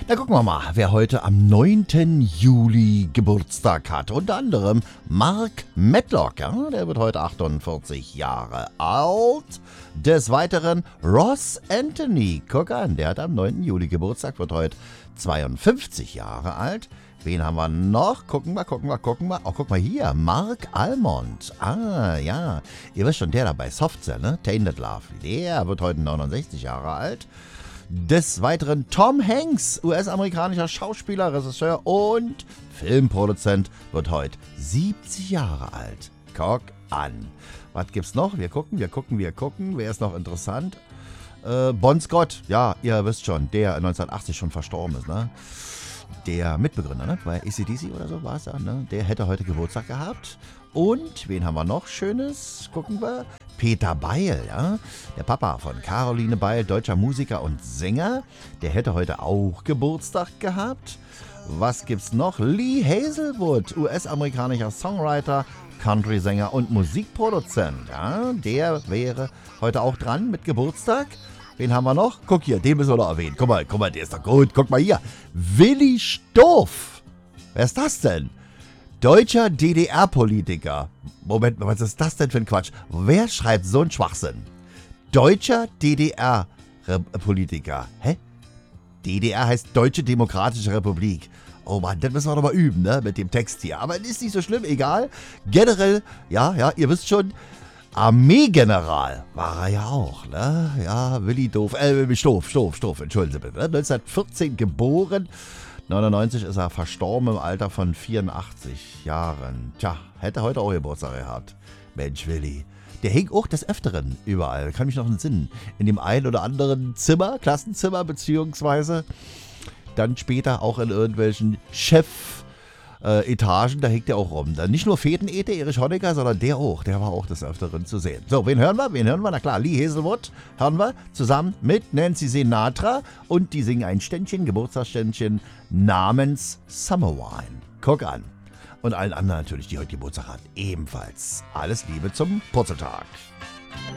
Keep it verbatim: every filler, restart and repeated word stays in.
Na gucken wir mal, wer heute am neunten Juli Geburtstag hat. Unter anderem Mark Medlock, ja, der wird heute achtundvierzig Jahre alt. Des Weiteren Ross Anthony, guck an, der hat am neunten Juli Geburtstag, wird heute zweiundfünfzig Jahre alt. Wen haben wir noch? Gucken wir, gucken wir, gucken wir. Oh, guck mal hier, Mark Almond. Ah, ja, ihr wisst schon, der da bei Softcell, ne? Tainted Love, der wird heute neunundsechzig Jahre alt. Des Weiteren Tom Hanks, U S-amerikanischer Schauspieler, Regisseur und Filmproduzent, wird heute siebzig Jahre alt. Guck an. Was gibt's noch? Wir gucken, wir gucken, wir gucken. Wer ist noch interessant? Äh, Bon Scott, ja, ihr wisst schon, der neunzehnhundertachtzig schon verstorben ist, ne? Der Mitbegründer, ne? Bei A C D C oder so war es ja, ne? Der hätte heute Geburtstag gehabt. Und wen haben wir noch Schönes? Gucken wir. Peter Beil, ja, der Papa von Caroline Beil, deutscher Musiker und Sänger, der hätte heute auch Geburtstag gehabt. Was gibt's noch? Lee Hazelwood, U S-amerikanischer Songwriter, Country-Sänger und Musikproduzent, ja, der wäre heute auch dran mit Geburtstag. Wen haben wir noch? Guck hier, den müssen wir noch erwähnen. Guck mal, guck mal, der ist doch gut. Guck mal hier. Willi Stoff. Wer ist das denn? Deutscher D D R-Politiker. Moment, was ist das denn für ein Quatsch? Wer schreibt so einen Schwachsinn? Deutscher D D R-Politiker. Hä? D D R heißt Deutsche Demokratische Republik. Oh Mann, das müssen wir doch mal üben, ne? Mit dem Text hier. Aber ist nicht so schlimm, egal. Generell, ja, ja, ihr wisst schon, Armeegeneral war er ja auch, ne? Ja, Willi Doof, äh, Stoff, Stoff, Stoff, entschuldigen Sie bitte. Ne? neunzehnhundertvierzehn geboren. neunundneunzig ist er verstorben im Alter von vierundachtzig Jahren. Tja, hätte heute auch Geburtstag gehabt. Mensch, Willi. Der hing auch des Öfteren überall. Kann mich noch entsinnen. In dem einen oder anderen Zimmer, Klassenzimmer, beziehungsweise dann später auch in irgendwelchen Chef-Etagen. Da hängt er auch rum. Dann nicht nur Fetenete, Erich Honecker, sondern der auch. Der war auch des Öfteren zu sehen. So, wen hören wir? Wen hören wir? Na klar, Lee Hazelwood hören wir zusammen mit Nancy Sinatra. Und die singen ein Ständchen, Geburtstagsständchen namens Summer Wine. Guck an. Und allen anderen natürlich, die heute Geburtstag haben, ebenfalls. Alles Liebe zum Purzeltag.